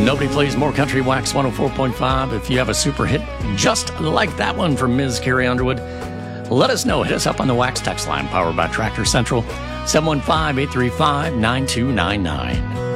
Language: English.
Nobody plays more country. Wax 104.5. If you have a super hit just like that one from Ms. Carrie Underwood, let us know. Hit us up on the Wax text line, powered by Tractor Central, 715-835-9299.